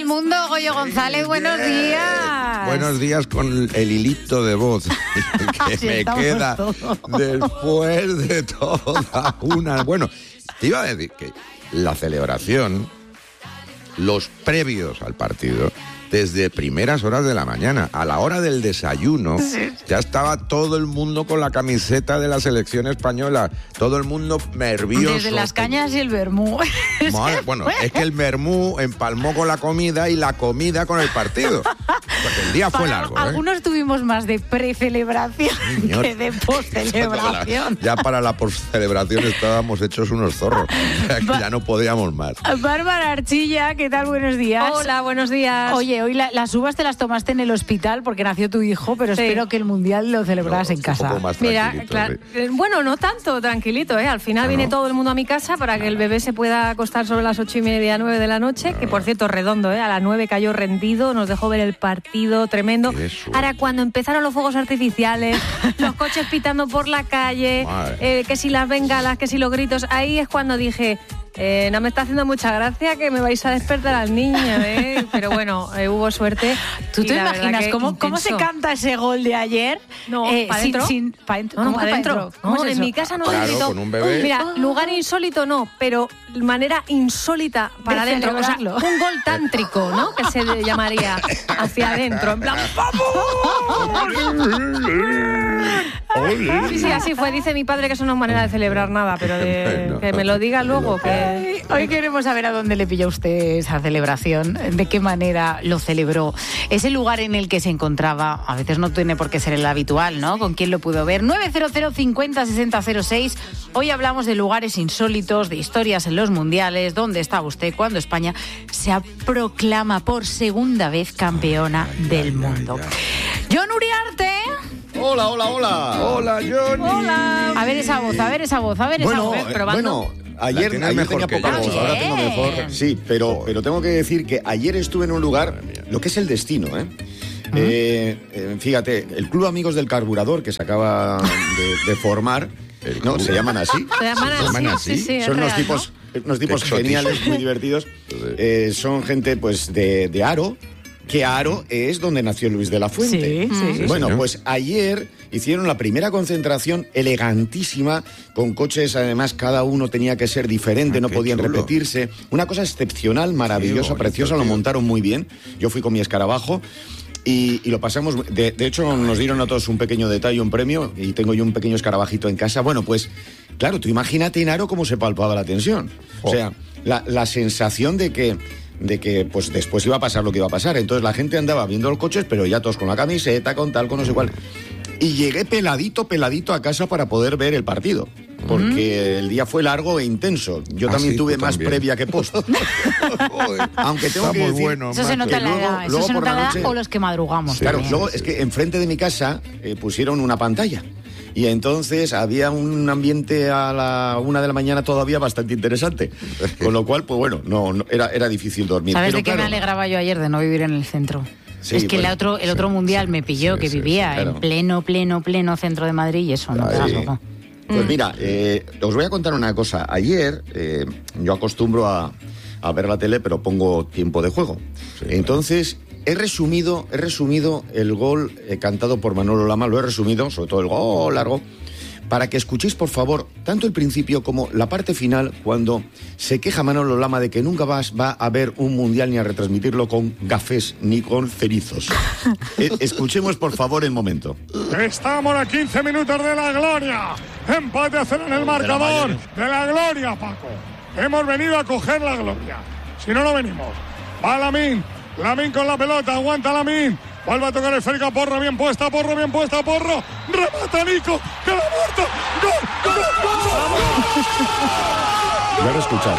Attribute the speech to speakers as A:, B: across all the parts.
A: mundo. Goyo González, buenos días.
B: Buenos días con el hilito de voz que me queda después de toda una... Bueno, te iba a decir que la celebración, los previos al partido, desde primeras horas de la mañana, a la hora del desayuno, ya estaba todo el mundo con la camiseta de la selección española, todo el mundo nervioso.
A: Desde las cañas y el vermú.
B: Bueno, es que el vermú empalmó con la comida y la comida con el partido. Porque el día fue largo.
A: Algunos tuvimos más de precelebración que de postcelebración.
B: Ya para la postcelebración estábamos hechos unos zorros. O sea, que ya no podíamos más.
A: Bárbara Archilla, ¿qué tal? Buenos días.
C: Hola, buenos días.
A: Oye, hoy las uvas te las tomaste en el hospital porque nació tu hijo, pero espero que el Mundial lo celebraras en casa.
B: Un poco más
C: Mira,
B: claro,
C: bueno, no tanto tranquilito, ¿eh? Al final viene todo el mundo a mi casa para que el bebé se pueda acostar sobre las 8:30, 9 de la noche, que por cierto, redondo, ¿eh? A las 9 cayó rendido, nos dejó ver el partido, tremendo. Ahora, cuando empezaron los fuegos artificiales, los coches pitando por la calle, que si las bengalas, que si los gritos, ahí es cuando dije... no me está haciendo mucha gracia que me vais a despertar al niño, ¿eh? Pero bueno, hubo suerte.
A: ¿Tú te imaginas cómo se canta ese gol de ayer?
C: No, ¿para adentro?
A: ¿Cómo para adentro?
C: No, en mi casa no se gritó.
B: Con un bebé.
C: Mira, lugar insólito no, pero manera insólita para adentro. O sea, un gol tántrico, ¿no? Que se llamaría hacia adentro, en plan... Sí, así fue. Dice mi padre que eso no es manera de celebrar nada, pero que me lo diga luego.
A: Hoy queremos saber a dónde le pilló usted esa celebración, de qué manera lo celebró, ese lugar en el que se encontraba. A veces no tiene por qué ser el habitual, ¿no? ¿Con quién lo pudo ver? 900 50 60 06. Hoy hablamos de lugares insólitos, de historias en los mundiales. ¿Dónde estaba usted cuando España se proclama por segunda vez campeona del mundo? John Uriarte.
D: Hola.
B: Hola, Johnny.
C: Hola.
A: A ver esa voz.
D: Bueno, ayer tenía poca voz, ahora tengo mejor. Sí, pero tengo que decir que ayer estuve en un lugar, lo que es el destino, fíjate, el Club Amigos del Carburador, que se acaba de formar, ¿no? ¿Se llaman así?
C: Se llaman así. Sí,
D: son
C: real,
D: unos tipos geniales, muy divertidos. Son gente, pues, de Haro, que Haro es donde nació Luis de la Fuente.
A: Sí,
D: bueno, pues ayer hicieron la primera concentración elegantísima, con coches, además cada uno tenía que ser diferente, no podían repetirse. Una cosa excepcional, maravillosa, preciosa, lo montaron muy bien. Yo fui con mi escarabajo y lo pasamos... De hecho, nos dieron a todos un pequeño detalle, un premio, y tengo yo un pequeño escarabajito en casa. Bueno, pues, claro, tú imagínate en Haro cómo se palpaba la tensión. O sea, la sensación de que pues después iba a pasar lo que iba a pasar. Entonces la gente andaba viendo los coches, pero ya todos con la camiseta, con tal, con no sé cuál. Y llegué peladito a casa para poder ver el partido, porque el día fue largo e intenso. Yo también tuve más previa que post. Aunque tengo que decir...
B: Bueno,
A: eso se nota en la edad, eso se nota en la edad, o los que madrugamos.
D: Sí, claro, luego es que enfrente de mi casa pusieron una pantalla. Y entonces había un ambiente a la 1 de la mañana todavía bastante interesante. Con lo cual, pues bueno, no era difícil dormir.
A: ¿Sabes
D: pero
A: de qué me alegraba yo ayer de no vivir en el centro? Sí, es que el otro mundial me pilló, que vivía en pleno centro de Madrid, y eso no te das ojo.
D: Pues mira, os voy a contar una cosa. Ayer yo acostumbro a ver la tele, pero pongo tiempo de juego. Sí, entonces... He resumido el gol cantado por Manolo Lama, lo he resumido, sobre todo el gol largo, para que escuchéis, por favor, tanto el principio como la parte final, cuando se queja Manolo Lama de que nunca va a haber un mundial ni a retransmitirlo con gafés ni con cerizos. Escuchemos, por favor, el momento.
E: Estamos a 15 minutos de la gloria. Empate a 0 en el marcador. De la gloria, Paco. Hemos venido a coger la gloria. Si no, no venimos. Va Lamín con la pelota, aguanta Lamín. Vuelve a tocar el esférica, Porro bien puesta, Porro. Remata Nico, que la muerto. ¡Gol!
D: Ya lo he escuchado.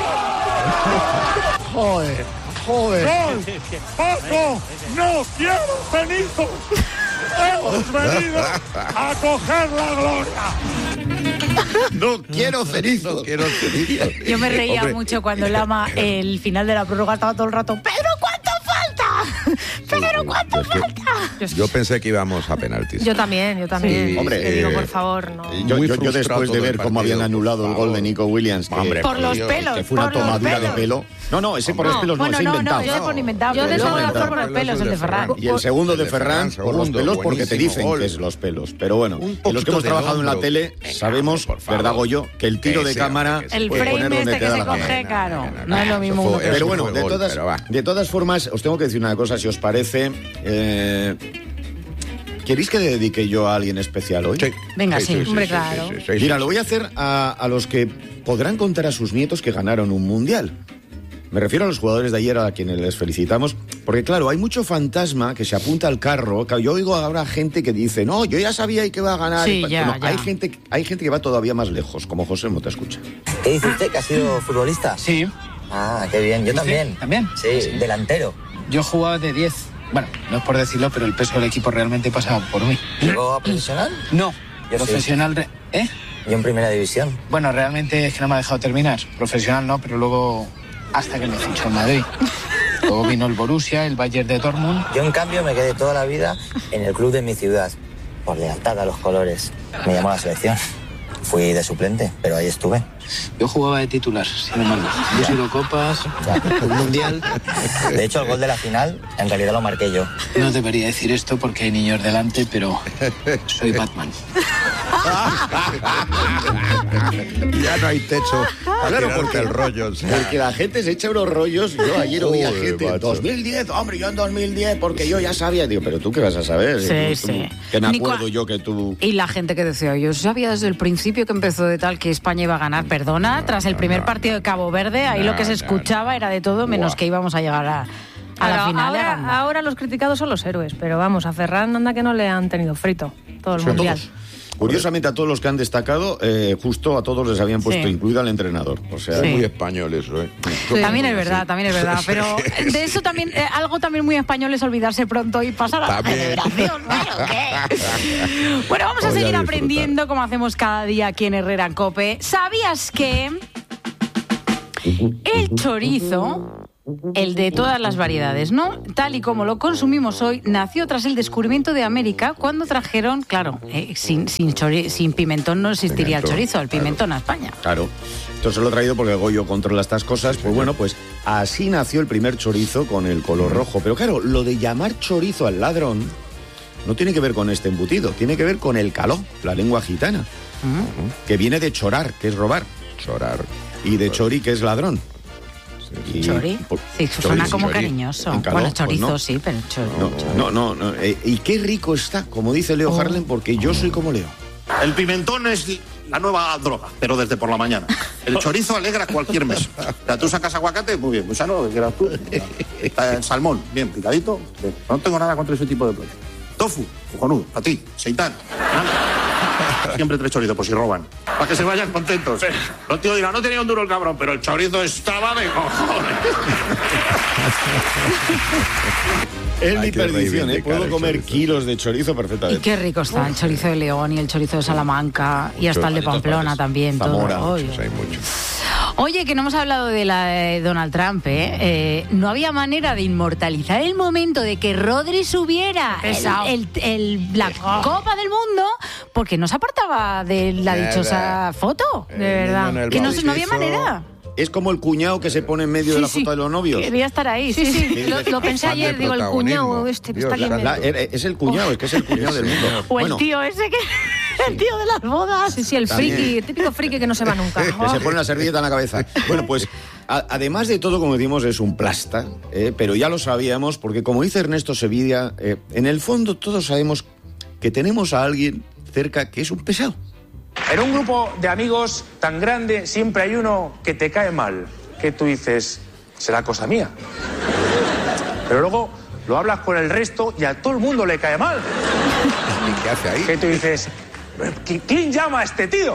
E: Joder. ¡Gol! ¡Paco! ¡No quiero cenizos! ¡Hemos venido a coger la gloria!
D: No quiero cerizos.
A: Yo me reía mucho cuando Lama, el final de la prórroga, estaba todo el rato: ¡Pedro, cuánto falta! ¿Pero cuánto falta?
B: Yo pensé que íbamos a penaltis.
C: Yo también.
B: Sí.
D: Hombre,
C: te digo, por favor, no.
D: Yo después de ver cómo habían anulado el gol de Nico Williams,
A: por los pelos,
D: que fue una tomadura de pelo. No, ese por los pelos no, es inventado.
A: Yo por inventado.
C: Yo de
A: eso por los pelos, el de Ferran.
D: Y el segundo de Ferran por los pelos porque te dicen que es los pelos. Pero bueno, y los que hemos trabajado en la tele sabemos, ¿verdad, Goyo? Que el tiro de cámara...
A: El frame este que se coge, claro. No es lo mismo.
D: Pero bueno, de todas formas, os tengo que decir una cosa, si os parece. ¿Queréis que le dedique yo a alguien especial hoy?
B: Sí.
A: Venga, sí, hombre, claro.
D: Mira, lo voy a hacer a los que podrán contar a sus nietos que ganaron un mundial. Me refiero a los jugadores de ayer a quienes les felicitamos, porque claro, hay mucho fantasma que se apunta al carro. Yo oigo ahora gente que dice, no, yo ya sabía que iba a ganar.
A: Sí, ya.
D: Hay gente que va todavía más lejos, como José Mo, te escucha.
F: ¿Qué dice usted, que ha sido futbolista?
G: Sí.
F: Ah, qué bien, yo también.
G: ¿También?
F: Sí, delantero.
G: Yo jugaba de 10. Bueno, no es por decirlo, pero el peso del equipo realmente pasaba por mí.
F: ¿Llegó a profesional?
G: No,
F: Yo
G: profesional...
F: sí. Yo en primera división.
G: Bueno, realmente es que no me ha dejado terminar. Profesional no, pero luego... hasta que me fichó en Madrid. Luego vino el Borussia, el Bayern de Dortmund.
F: Yo, en cambio, me quedé toda la vida en el club de mi ciudad, por lealtad a los colores. Me llamó a la selección. Fui de suplente, pero ahí estuve.
G: Yo jugaba de titular, sin embargo. Yo he sido copas, un mundial.
F: De hecho, el gol de la final, en realidad lo marqué yo.
G: No debería decir esto porque hay niños delante, pero soy Batman.
B: Ya no hay techo.
D: Claro, porque
B: el rollo.
D: Porque la gente se echa unos rollos. Yo ayer oí a gente,
B: macho.
D: 2010, hombre, yo en 2010, porque yo ya sabía. Digo, pero tú qué vas a saber.
A: Sí.
D: Que me acuerdo yo que tú...
A: Y la gente que decía, yo sabía desde el principio que empezó de tal que España iba a ganar. Perdona, tras el primer partido de Cabo Verde, ahí lo que se escuchaba era de todo, menos que íbamos a llegar a la final.
C: Ahora los criticados son los héroes, pero vamos, a Ferran anda que no le han tenido frito todo el mundial.
D: Curiosamente, a todos los que han destacado, justo a todos les habían puesto, incluido al entrenador. O sea,
B: es muy español eso, ¿eh?
A: Sí. También es verdad. Pero de eso también, algo también muy español es olvidarse pronto y pasar a la celebración. Bueno, vamos a seguir aprendiendo como hacemos cada día aquí en Herrera en COPE. ¿Sabías que el chorizo, el de todas las variedades, ¿no? Tal y como lo consumimos hoy, nació tras el descubrimiento de América cuando trajeron, claro, sin pimentón no existiría el chorizo, el pimentón a España.
D: Claro. Esto se lo he traído porque Goyo controla estas cosas. Pues bueno, pues así nació el primer chorizo con el color rojo. Pero claro, lo de llamar chorizo al ladrón no tiene que ver con este embutido, tiene que ver con el caló, la lengua gitana, que viene de chorar, que es robar.
B: Chorar.
D: Y de chori, que es ladrón.
A: ¿Chori? Sí, suena como cariñoso. Bueno, chorizo pues no. Sí, pero chorizo.
D: No. Y qué rico está, como dice Leo Harlem, porque yo soy como Leo.
H: El pimentón es la nueva droga, pero desde por la mañana. El chorizo alegra cualquier mes. O sea, tú sacas aguacate, muy bien, muy sano, que quieras tú. El salmón, bien picadito. Bien. No tengo nada contra ese tipo de platos. Tofu, cojonudo, para ti, seitán. Siempre 3 chorizos, por si roban. Para que se vayan contentos. Los tíos dirán, no tenía un duro el cabrón, pero el chorizo estaba de cojones.
D: Es mi perdición, ¿eh? Puedo comer kilos de chorizo perfectamente.
A: Y qué rico está el chorizo de León y el chorizo de Salamanca y hasta el de Pamplona también.
D: Zamora.
A: Todo.
B: Hay mucho.
A: Oye, que no hemos hablado de la de Donald Trump, ¿eh? No había manera de inmortalizar el momento de que Rodri subiera la Copa del Mundo porque no se apartaba de la dichosa foto. De verdad. Que no había manera.
D: Es como el cuñado que se pone en medio de la foto de los novios.
A: Quería estar ahí, sí.
C: Lo pensé ayer, digo, el cuñado este que está aquí en medio.
D: Es el cuñado, es que es el cuñado del mundo.
A: O el tío ese que... El tío de las bodas.
C: Sí, el friki, el típico friki que no se va nunca.
D: Que se pone la servilleta en la cabeza. Bueno, pues, además de todo, como decimos, es un plasta, pero ya lo sabíamos, porque como dice Ernesto Sevilla, en el fondo todos sabemos que tenemos a alguien cerca que es un pesado.
I: En un grupo de amigos tan grande siempre hay uno que te cae mal, que tú dices, será cosa mía. Pero luego lo hablas con el resto y a todo el mundo le cae mal.
B: ¿Y qué hace ahí?
I: Que tú dices, ¿quién llama a este tío?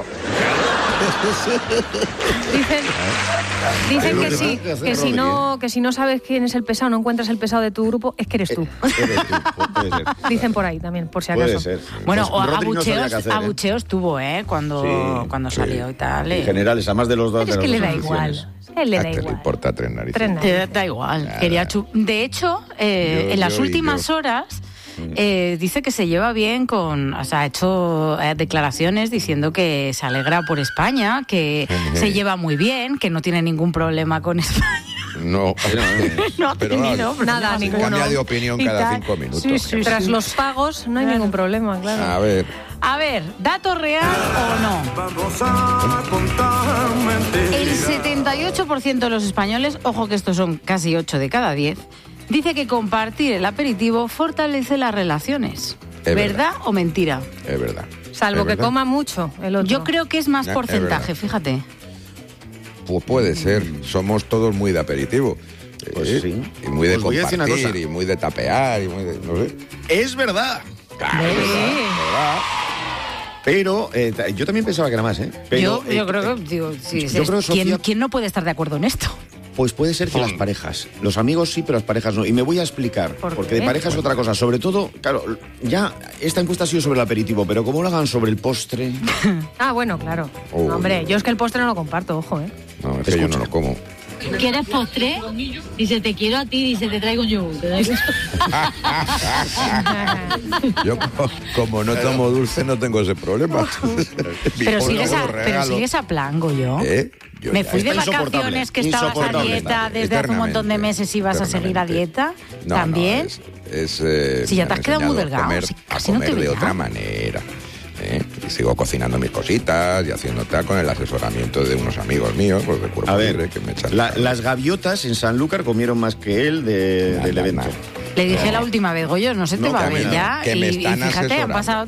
C: Dicen que si no sabes quién es el pesado, no encuentras el pesado de tu grupo, es que eres tú.
D: Puede ser.
C: Dicen por ahí también, por si acaso.
D: Puede ser.
A: Bueno,
D: pues
A: abucheos tuvo, cuando salió y tal.
D: En general, además de los dos.
C: Pero es que le da igual. Él le da
B: ¿A qué le
C: igual.
B: importa tres narices?
C: Tres narices.
A: Da igual. Quería de hecho, en las últimas horas... dice que se lleva bien o sea, ha hecho declaraciones diciendo que se alegra por España, que se lleva muy bien, que no tiene ningún problema con España.
B: No,
A: No ha tenido
C: nada, ninguno.
B: Cambia de opinión
A: Y
B: cada
A: tal.
B: 5 minutos.
A: Sí.
C: Tras los pagos no hay ningún problema, claro.
B: A ver,
A: ¿dato real o no? El 78% de los españoles, ojo que estos son casi 8 de cada 10, dice que compartir el aperitivo fortalece las relaciones. ¿Verdad o mentira?
B: Es verdad.
C: Salvo
B: ¿Es
C: que
B: verdad?
C: coma mucho el otro.
A: Yo creo que es más
B: Es
A: porcentaje,
B: verdad.
A: fíjate.
B: Pues puede ser. Somos todos muy de aperitivo.
D: Pues sí.
B: Y muy de
D: Os voy a decir una
B: compartir,
D: cosa.
B: y muy de tapear, y muy de... no sé.
D: Es verdad.
B: Claro, es verdad.
D: Pero yo también pensaba que era más, ¿eh? Pero,
A: Yo creo que, digo, sí,
D: yo creo, Sofía,
A: ¿quién no puede estar de acuerdo en esto?
D: pues puede ser que las parejas, los amigos sí, pero las parejas no. Y me voy a explicar, porque de pareja es otra cosa. Sobre todo, claro, ya esta encuesta ha sido sobre el aperitivo, pero como lo hagan sobre el postre...
C: Ah, bueno, claro. Hombre, yo es que el postre no lo comparto, ojo, ¿eh?
B: No, es que yo no lo como.
J: ¿Quieres postre? Dice, te quiero a ti, dice, te traigo un yogur.
B: Yo, como no tomo dulce, no tengo ese problema.
A: Pero sigues a plan, Goyo.
B: Yo
A: Me
B: ya-
A: fui de
D: Está
A: vacaciones, que estabas a
B: insoportable.
A: dieta desde hace un montón de meses y vas a seguir a dieta.
B: No,
A: ¿También?
B: Si
A: ya te has quedado muy delgado,
B: Comer,
A: si
B: a
A: casi no te
B: comer de
A: veía.
B: otra manera. Y sigo cocinando mis cositas y haciendo tal con el asesoramiento de unos amigos míos, pues de cuerpo
D: A ver,
B: libre, que me echan...
D: las gaviotas en Sanlúcar comieron más que él del evento.
A: Le dije la última vez, Goyo, no se te va a ver ya.
B: que me
A: y
B: están
A: fíjate, han pasado...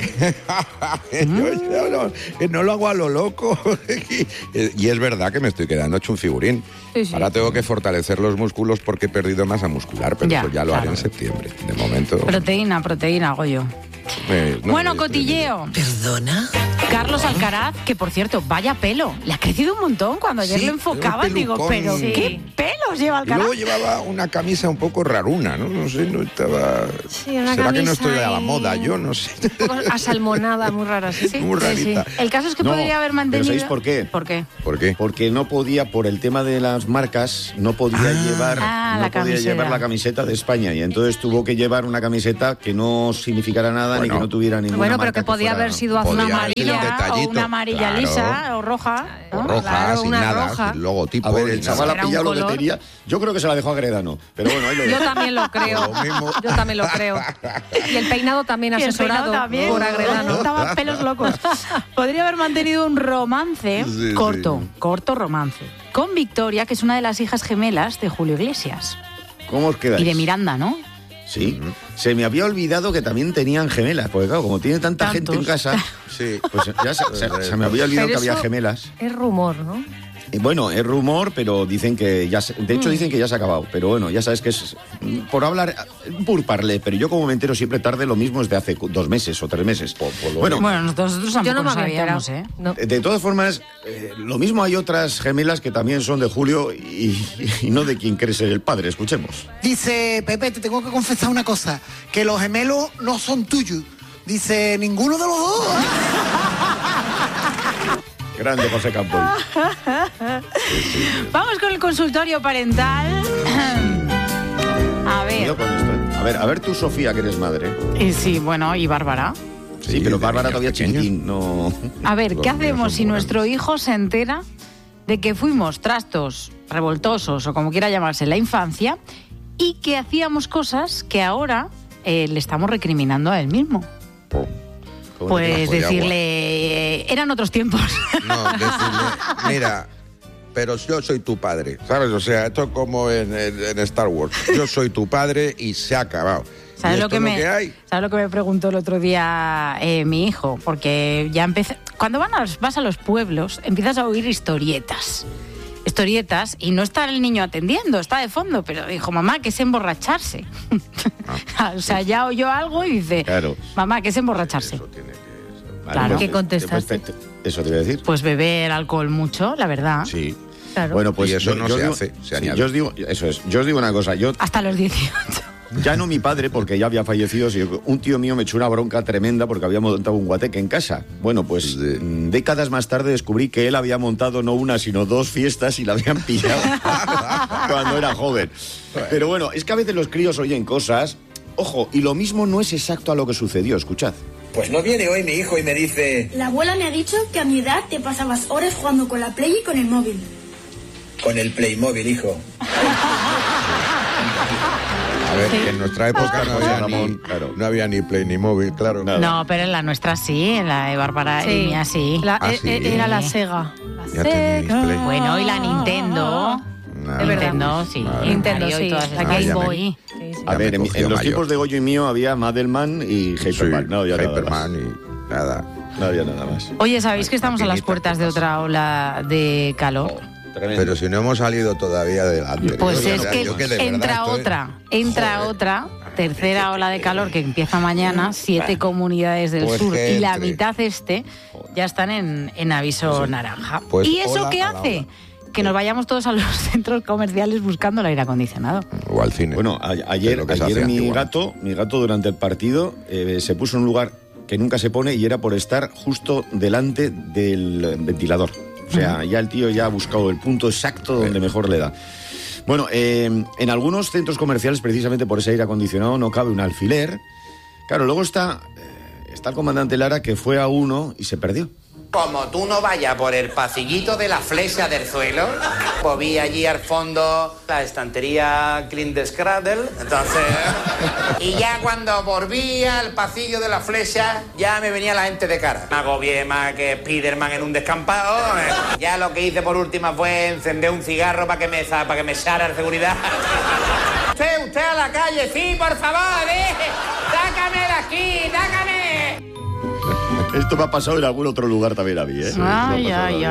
B: yo no lo hago a lo loco. Y es verdad que me estoy quedando hecho un figurín.
A: Sí, sí.
B: Ahora tengo que fortalecer los músculos porque he perdido masa muscular, pero
A: Ya,
B: eso ya lo haré
A: claro.
B: en septiembre. De momento...
A: Proteína, Goyo.
B: no,
A: Bueno, cotilleo.
K: ¿Perdona?
A: Carlos Alcaraz, que por cierto, vaya pelo. Le ha crecido un montón. Cuando ayer
B: Sí,
A: lo enfocaba,
B: un
A: digo,
B: pelucón.
A: pero
B: Sí.
A: ¿qué pelos lleva
B: Y
A: Alcaraz?
B: luego llevaba una camisa un poco raruna, ¿no? No sé, no estaba...
C: Sí, una
B: ¿Será que no
C: camisa
B: estoy a la
C: ahí
B: moda? Yo no sé.
C: Un poco asalmonada, muy rara, sí.
B: Muy rarita.
A: El caso es que
D: No,
A: podría haber mantenido...
D: ¿pero sabéis por qué?
A: ¿Por qué?
B: ¿Por qué?
D: Porque no podía, por el tema de las marcas, no podía llevar
A: la camiseta.
D: la camiseta de España. Y entonces tuvo que llevar una camiseta que no significara nada ni que no tuviera ninguna
C: Bueno, pero
D: marca
C: que podía
D: fuera-
C: haber sido azul
A: Una
B: Podía haber sido un
A: amarilla o
B: detallito,
A: una amarilla
B: claro.
A: lisa o roja. ¿no?
B: Roja,
C: Claro,
B: sin
C: una
B: nada,
C: roja.
B: sin logotipo.
D: A ver,
B: ni
D: el
B: nada.
D: chaval ha
C: Era un
D: pillado lo que
C: color.
D: tenía. Yo creo que se la dejó a Gredano. Pero bueno, ahí lo
C: Yo
D: dejo.
C: también lo creo.
B: Lo mismo.
C: Yo también lo creo. Y el peinado también
A: Y el
C: asesorado
A: peinado también.
C: por Agredano.
A: Estaban pelos locos. Podría haber mantenido un romance
B: Sí,
A: corto romance, con Victoria, que es una de las hijas gemelas de Julio Iglesias.
D: ¿Cómo os quedáis?
A: Y de Miranda, ¿no?
D: Sí. Se me había olvidado que también tenían gemelas. Porque claro, como tiene tanta gente en casa,
B: Sí.
D: pues ya se me había olvidado
C: Pero
D: que había
C: eso
D: gemelas.
C: Es rumor, ¿no?
D: Bueno, es rumor, pero dicen que ya de hecho dicen que ya se ha acabado. Pero bueno, ya sabes que es por hablar, por parler. Pero yo como me entero siempre tarde, lo mismo es de hace 2 meses o 3 meses. Bueno,
A: nosotros tampoco
C: Yo no me
A: lo
C: había
A: sabíamos,
C: enterado.
A: ¿eh?
C: No.
D: de todas formas, lo mismo hay otras gemelas que también son de Julio y no de quien cree ser el padre. Escuchemos.
K: Dice, Pepe, te tengo que confesar una cosa, que los gemelos no son tuyos. Dice, ninguno de los dos.
D: Grande José Campos.
A: Vamos con el consultorio parental. A ver.
D: Cuidado con esto, ¿eh? A ver tú, Sofía, que eres madre.
A: Sí, bueno, y Bárbara.
D: Sí, pero
B: de
D: Bárbara
B: niños
D: todavía
B: pequeños.
D: chiquitín, no...
A: A ver,
B: Los
A: ¿qué
B: míos
A: hacemos
B: son
A: si
B: muy
A: nuestro hijo se entera de que fuimos trastos revoltosos o como quiera llamarse en la infancia y que hacíamos cosas que ahora le estamos recriminando a él mismo? Pues
B: bajo de
A: decirle, eran otros tiempos.
B: No, decirle, mira, pero yo soy tu padre, ¿sabes? O sea, esto es como en Star Wars. Yo soy tu padre y se ha acabado.
A: ¿Sabes
B: ¿Y
A: lo
B: esto
A: que
B: es que hay?
A: ¿Sabes lo que me preguntó el otro día mi hijo? Porque ya empecé... Cuando vas a los pueblos, empiezas a oír historietas. Y no está el niño atendiendo, está de fondo, pero dijo, mamá, que es emborracharse. O sea, ya oyó algo y dice,
D: Claro.
A: mamá, que es emborracharse.
C: Claro. ¿Qué
D: pues,
C: contestaste?
D: Eso te iba a decir.
A: Pues beber alcohol mucho, la verdad.
D: Sí.
C: Claro.
D: Bueno, pues
B: Y eso
D: yo
B: no
D: os
B: se
D: digo-
B: hace, se
D: sí,
B: añade.
D: yo os digo, eso es. Yo os digo una cosa. Yo
A: Hasta los 18.
D: Ya no mi padre, porque ya había fallecido, sino que un tío mío me echó una bronca tremenda porque había montado un guateque en casa. Bueno, pues décadas más tarde descubrí que él había montado no una, sino 2 fiestas y la habían pillado cuando era joven. Pero bueno, es que a veces los críos oyen cosas. Ojo, y lo mismo no es exacto a lo que sucedió, escuchad.
L: Pues no viene hoy mi hijo y me dice...
M: La abuela me ha dicho que a mi edad te pasabas horas jugando con la Play y con el móvil.
L: Con el Playmobil, hijo.
B: A ver, que en nuestra época no había ni Play ni móvil, claro.
A: Nada. No, pero en la nuestra sí, en la de Bárbara y mía sí.
C: ¿Sí? Era la Sega.
B: Ya tenéis Play.
A: Bueno, y la Nintendo.
C: De verdad.
A: Nintendo, sí.
C: Nintendo, sí.
A: La Game Boy.
D: A ver, en los tiempos de Goyo y mío había Madelman y Hyperman.
B: Sí,
D: no había
B: Hyperman
D: nada más.
B: Y nada.
D: No había nada más.
A: Oye, ¿sabéis que estamos a las puertas de otra ola de calor?
B: Pero si no hemos salido todavía de la anterior.
A: Pues es que entra otra tercera ola de calor que empieza mañana, 7 comunidades del sur y la mitad ya están en aviso naranja.
B: Pues
A: ¿y eso qué hace? Que nos vayamos todos a los centros comerciales buscando el aire acondicionado.
B: O al cine.
D: Bueno, ayer mi gato durante el partido se puso en un lugar que nunca se pone y era por estar justo delante del ventilador. O sea, ya el tío ya ha buscado el punto exacto donde mejor le da. Bueno, en algunos centros comerciales, precisamente por ese aire acondicionado, no cabe un alfiler. Claro, luego está el comandante Lara, que fue a uno y se perdió.
N: Como tú no vayas por el pasillito de la flecha del suelo, pues vi allí al fondo la estantería Clean the Scraddle, entonces... Y ya cuando volví al pasillo de la flecha, ya me venía la gente de cara. Me agobié más que Spiderman en un descampado. Ya lo que hice por última fue encender un cigarro para que me echara el seguridad. Usted a la calle, sí, por favor, sácame de aquí, sácame.
D: Esto me ha pasado en algún otro lugar también a mí, ¿eh?
A: Ay.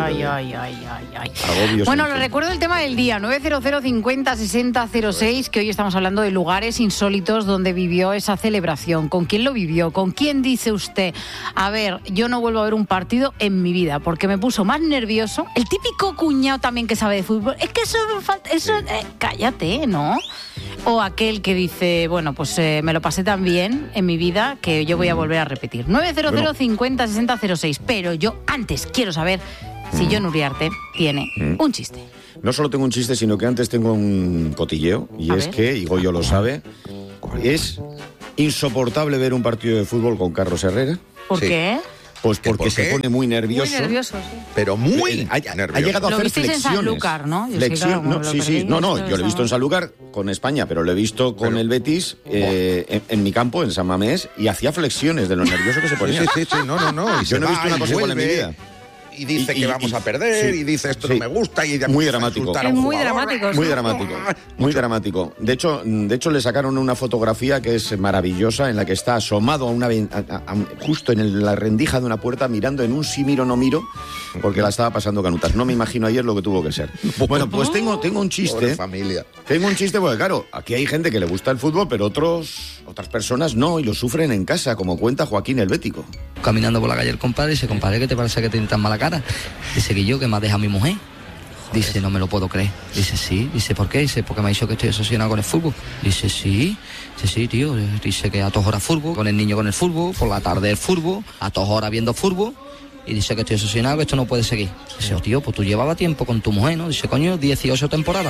A: Bueno, lo recuerdo el tema del día, 900 50 60 06, que hoy estamos hablando de lugares insólitos donde vivió esa celebración. ¿Con quién lo vivió? ¿Con quién dice usted? A ver, yo no vuelvo a ver un partido en mi vida porque me puso más nervioso. El típico cuñado también que sabe de fútbol. Es que cállate, ¿no? O aquel que dice, bueno, pues me lo pasé tan bien en mi vida que yo voy a volver a repetir. 900 50 60 06. Pero yo antes quiero saber si Jon Uriarte tiene un chiste.
D: No solo tengo un chiste, sino que antes tengo un cotilleo. Y es que, y Goyo lo sabe, es insoportable ver un partido de fútbol con Carlos Herrera.
A: ¿Por qué?
D: Pues porque se pone muy nervioso.
C: Muy nervioso, sí.
B: Pero muy
D: ha llegado a hacer flexiones.
A: Lo visteis en Sanlúcar, ¿no?
D: Yo lo he visto en Sanlúcar con España, pero lo he visto con el Betis en mi campo, en San Mamés, y hacía flexiones de lo nervioso que se ponía.
B: Sí, no.
D: Yo no he visto una cosa igual en mi vida.
B: Y dice que vamos a perder, y dice esto no me gusta. Y
D: muy dramático.
C: Es muy dramático.
D: Muy dramático. De hecho, le sacaron una fotografía que es maravillosa, en la que está asomado justo en la rendija de una puerta, mirando en un sí miro no miro, porque la estaba pasando canutas. No me imagino ayer lo que tuvo que ser. Bueno, pues tengo un chiste.
B: Familia.
D: Tengo un chiste porque, claro, aquí hay gente que le gusta el fútbol, pero otras personas no, y lo sufren en casa, como cuenta Joaquín el Bético.
O: Caminando por la calle el compadre, dice, compadre, ¿qué te parece que tienes tan mala cara? Dice que yo, que me ha dejado mi mujer. Dice, no me lo puedo creer. Dice, sí. Dice, ¿por qué? Dice, porque me ha dicho que estoy asociado con el fútbol. Dice, sí. Dice, sí, tío. Dice que a todas horas fútbol, con el niño con el fútbol, por la tarde el fútbol, a todas horas viendo fútbol. Y dice que estoy asociado, que esto no puede seguir. Dice, oh, tío, pues tú llevabas tiempo con tu mujer, ¿no? Dice, coño, 18 temporadas.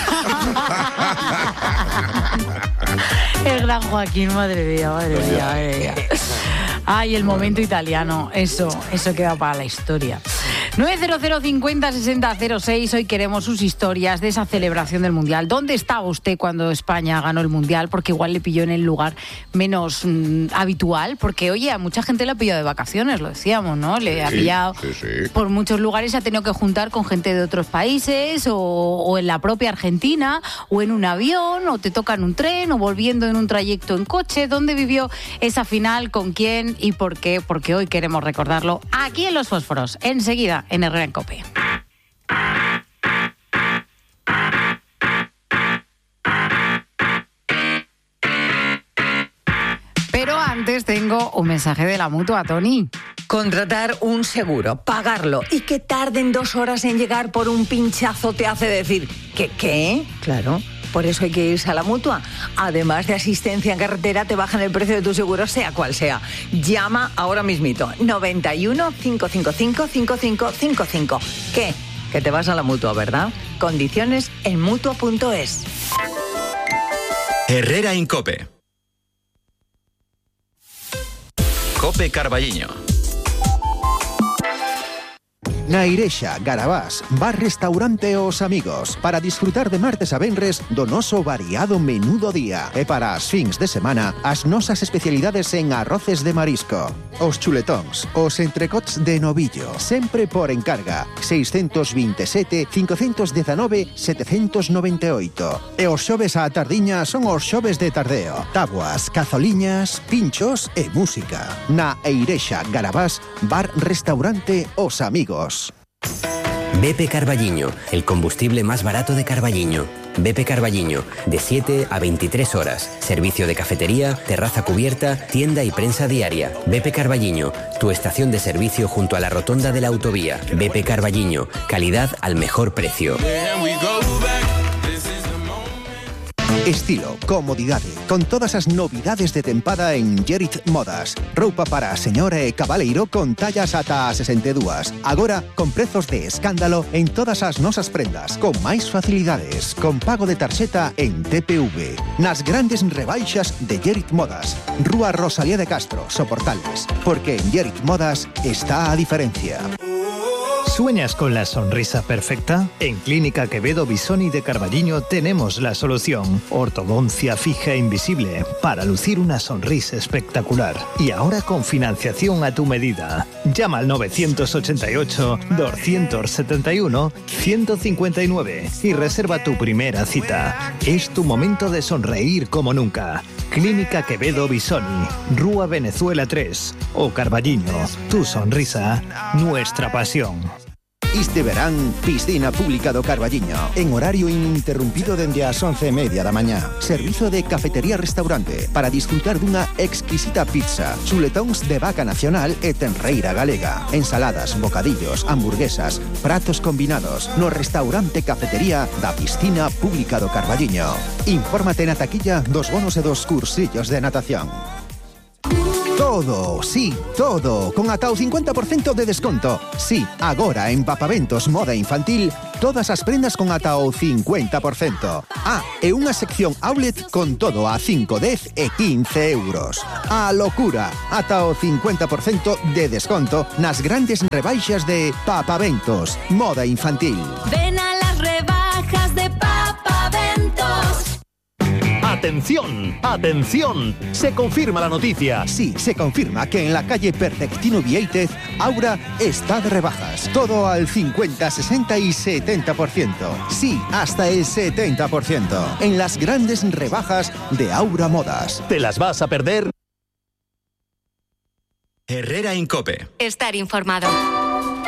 A: El gran Joaquín, madre mía. Ay, el momento italiano, eso queda para la historia. 900 50 60 06. Hoy queremos sus historias de esa celebración del Mundial. ¿Dónde estaba usted cuando España ganó el Mundial? Porque igual le pilló en el lugar menos habitual. Porque, oye, a mucha gente le ha pillado de vacaciones, lo decíamos, ¿no? Le ha pillado por muchos lugares, se ha tenido que juntar con gente de otros países o en la propia Argentina o en un avión o te toca en un tren o volviendo en un trayecto en coche. ¿Dónde vivió esa final? ¿Con quién? ¿Y por qué? Porque hoy queremos recordarlo aquí en Los Fósforos. Enseguida en Herrera en COPE. Pero antes tengo un mensaje de la Mutua, Tony.
P: Contratar un seguro, pagarlo y que tarden 2 horas en llegar por un pinchazo te hace decir ¿qué? Claro. Por eso hay que irse a la Mutua. Además de asistencia en carretera, te bajan el precio de tu seguro, sea cual sea. Llama ahora mismito. 91 555 5555. ¿Qué? Que te vas a la Mutua, ¿verdad? Condiciones en Mutua.es.
Q: Herrera Incope. Cope Carballiño.
R: Na Irexa, Garabás, bar restaurante Os Amigos, para disfrutar de martes a venres do noso variado menú do día. E para as fins de semana, as nosas especialidades en arroces de marisco. Os chuletóns, os entrecots de novillo, sempre por encarga. 627 519 798. E os xoves á tardiña son os xoves de tardeo. Tabuas, cazoliñas, pinchos e música. Na Irexa, Garabás, bar restaurante Os Amigos.
S: BP Carballiño, el combustible más barato de Carballiño. BP Carballiño, de 7 a 23 horas. Servicio de cafetería, terraza cubierta, tienda y prensa diaria. BP Carballiño, tu estación de servicio junto a la rotonda de la autovía. BP Carballiño, calidad al mejor precio.
R: Estilo, comodidade, con todas as novidades de tempada en Gerit Modas. Roupa para a señora e cabaleiro con tallas ata a 62. Agora, con prezos de escándalo en todas as nosas prendas, con máis facilidades, con pago de tarxeta en TPV. Nas grandes rebaixas de Gerit Modas. Rúa Rosalía de Castro, Soportales. Porque en Gerit Modas está a diferencia.
T: ¿Sueñas con la sonrisa perfecta? En Clínica Quevedo Bisoni de Carballiño tenemos la solución. Ortodoncia fija e invisible para lucir una sonrisa espectacular. Y ahora con financiación a tu medida. Llama al 988-271-159 y reserva tu primera cita. Es tu momento de sonreír como nunca. Clínica Quevedo Bisoni, Rúa Venezuela 3 o Carballiño. Tu sonrisa, nuestra pasión.
R: Este verán, piscina pública do Carballiño, en horario ininterrumpido dende as 11:30 da mañá. Servizo de cafetería-restaurante para disfrutar dunha exquisita pizza, chuletóns de vaca nacional e tenreira galega, ensaladas, bocadillos, hamburguesas, pratos combinados no restaurante cafetería da piscina pública do Carballiño. Infórmate na taquilla dos bonos e dos cursillos de natación. Todo, sí, todo, con ata o 50% de desconto. Sí, agora en Papaventos Moda Infantil, todas as prendas con ata o 50%. Ah, e unha sección outlet con todo a 5, 10 e 15 euros. A locura, ata o 50% de desconto nas grandes rebaixas de Papaventos Moda Infantil.
U: Ven a las rebajas de Papaventos.
V: ¡Atención! ¡Atención! Se confirma la noticia.
R: Sí, se confirma que en la calle Perfectino Vieitez, Aura está de rebajas. Todo al 50, 60 y 70%. Sí, hasta el 70%. En las grandes rebajas de Aura Modas.
V: ¿Te las vas a perder?
Q: Herrera Incope.
W: Estar informado.